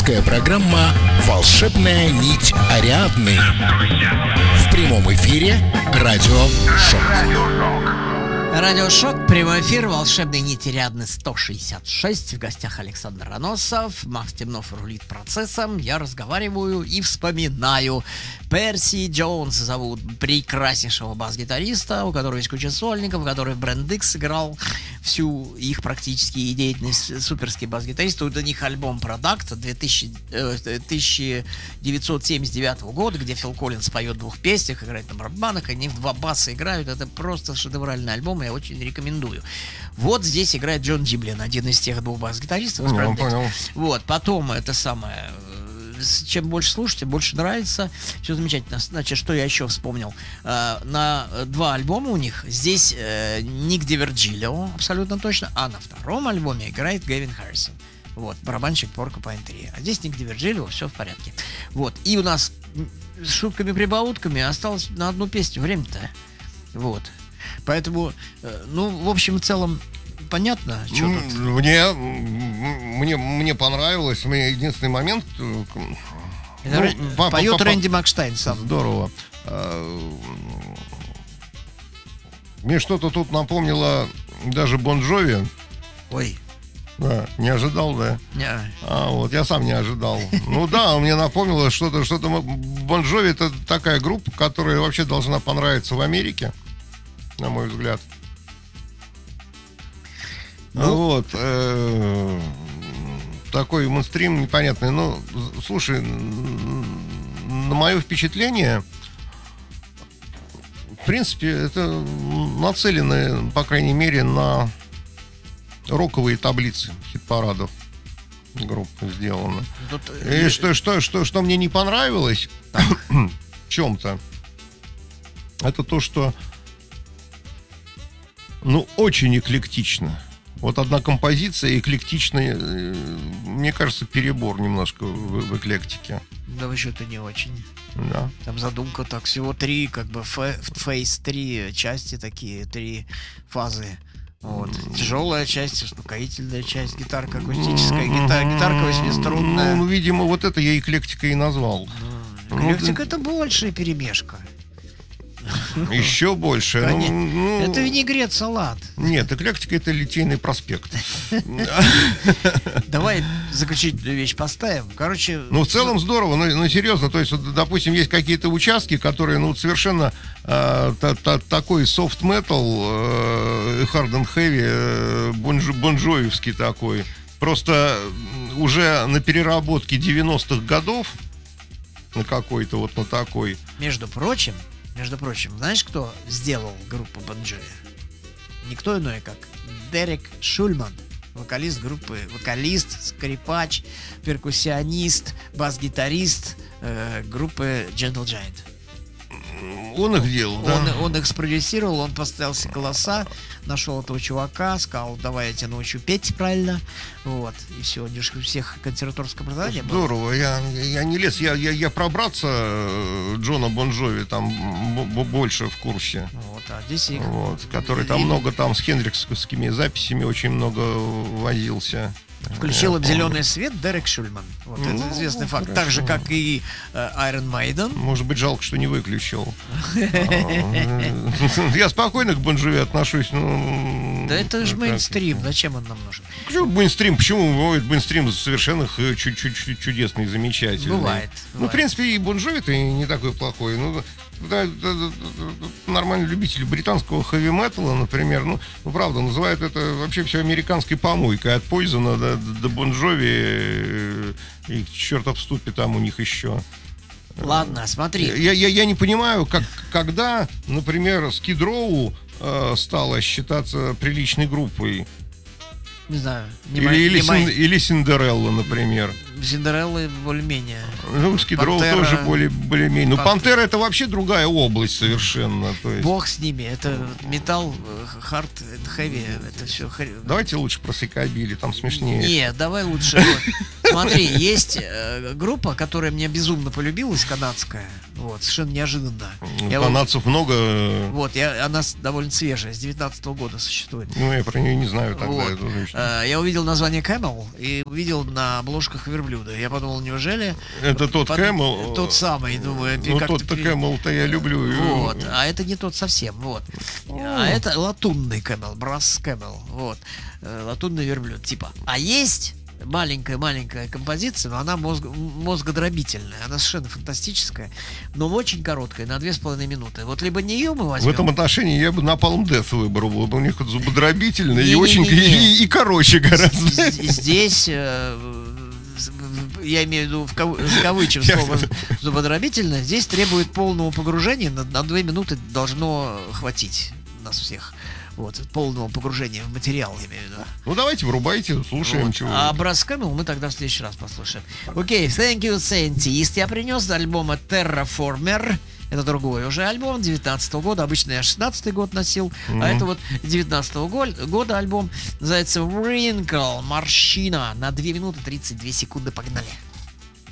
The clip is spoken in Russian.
Авторская программа «Волшебная нить Ариадны». В прямом эфире радио «Шок». Радиошок, прямой эфир, волшебной нити Ариадны 166. В гостях Александр Раносов, Макс Темнов рулит процессом. Я разговариваю и вспоминаю. Перси Джонс зовут прекраснейшего бас-гитариста, у которого есть куча сольников, который в Brand X сыграл всю их практически деятельность. Суперский бас-гитарист. У них альбом Product 1979 года, где Фил Коллинз поет в двух песнях, играет на барабанах, они в два баса играют. Это просто шедевральный альбом, я очень рекомендую. Вот здесь играет Джон Диблин, один из тех двух бас-гитаристов. Понял. Вот, потом это самое... Чем больше слушаете, больше нравится. Все замечательно. Значит, что я еще вспомнил? На два альбома у них здесь Ник Дивирджилио, абсолютно точно, а на втором альбоме играет Гэвин Харрисон. Вот, барабанщик Porcupine Tree. А здесь Ник Дивирджилио, все в порядке. Вот, и у нас с шутками-прибаутками осталось на одну песню время-то. Вот. Поэтому, в общем, в целом, понятно, что тут. Мне понравилось. У меня единственный момент. Поет Рэнди Макштайн сам. Здорово. Мне что-то тут напомнило даже Бон Джови. Ой. Да, не ожидал, да? Не. Вот, я сам не ожидал. Мне напомнило что-то. Бон Джови — это такая группа, которая вообще должна понравиться в Америке, на мой взгляд. Такой мейнстрим непонятный. Слушай, на мое впечатление, в принципе, это нацелено, по крайней мере, на роковые таблицы хит-парадов. Группа сделана. И что мне не понравилось в чем-то, это то, что очень эклектично. Вот одна композиция эклектичная, мне кажется, перебор немножко в эклектике. Да вы что-то не очень. Да. Там задумка так, всего три, фейс, три части такие, три фазы. Вот. Тяжелая часть, успокоительная часть, гитарка акустическая, гитарка восьмиструнная. Видимо, вот это я эклектикой и назвал. Эклектика — это большая перемешка. Еще больше. Это винегрет, салат. Нет, эклектика — это Литейный проспект. Давай заключительную вещь поставим. Короче... в целом здорово, но серьезно. То есть, допустим, есть какие-то участки, которые, совершенно такой soft metal, hard and heavy, бонжоевский такой. Просто уже на переработке 90-х годов, на какой-то на такой. Между прочим, знаешь, кто сделал группу Бон Джови? Никто иной, как Дерек Шульман, вокалист группы, скрипач, перкуссионист, бас-гитарист группы Gentle Giant. Он их делал, да? Он их спродюсировал, он поставил все голоса, нашел этого чувака, сказал: давай я тебя научу петь правильно. Вот, и все, у всех консерваторское образование было. Здорово, я не лез, я про братца Джона Бон Джови там больше в курсе. Вот, а здесь их... который там много с хендриксовскими записями очень много возился. Включил им зеленый свет Дерек Шульман. Вот это известный факт. Хорошо. Так же, как и Iron Maiden. Может быть, жалко, что не выключил. Я спокойно к Бон Джови отношусь. Да это же мейнстрим. Зачем он нам нужен? Почему мейнстрим? Почему бывает мейнстрим совершенно чудесный и замечательный? Бывает. В принципе, и Бон Джови-то не такой плохой. Нормальный любитель британского хэви-металла, например, правда, называют это вообще все американской помойкой. От Пойзона до Бон Джови и чертов ступе там у них еще. Ладно, смотри. Я не понимаю, когда, например, Skid Row стала считаться приличной группой. Не знаю. Или Синдерелла, например. Синдереллы более-менее. Skid Row тоже более-менее. Пантера — это вообще другая область совершенно. То есть... Бог с ними. Это металл, хард, хэви. Это все. Давайте лучше про сайкобили, там смешнее. Нет, давай лучше. Смотри, есть группа, которая мне безумно полюбилась, канадская. Вот, совершенно неожиданно. Канадцев много. Вот, она довольно свежая, с 19-го года существует. Я про нее не знаю тогда. Вот. Я увидел название Camel и увидел на обложках верблюдов верблюда. Я подумал, неужели... Это тот Camel? Тот самый, думаю. Ну, тот-то Camel-то я люблю. Вот, а это не тот совсем, вот. А это латунный Camel, Brass Camel, вот. Латунный верблюд, типа. А есть маленькая композиция, но она мозгодробительная, она совершенно фантастическая, но очень короткая, на 2,5 минуты. Вот либо нее мы возьмем... В этом отношении я бы Napalm Death выбрал. У них зубодробительная и Не-не-не-не. и короче гораздо. Здесь... я имею в виду, закавычив слово зубодробительное, здесь требует полного погружения, на 2 минуты должно хватить нас всех. Вот, полного погружения в материал, я имею в виду. Ну, давайте, врубайте, слушаем, Вот. чего. А Brass Camel мы тогда в следующий раз послушаем. Окей, thank you, Scientist. Я принес альбома Terraformer. Это другой уже альбом 19-го года. Обычно я 16-й год носил. А это вот 19-го года альбом. Называется Wrinkle, морщина. На 2 минуты 32 секунды. Погнали.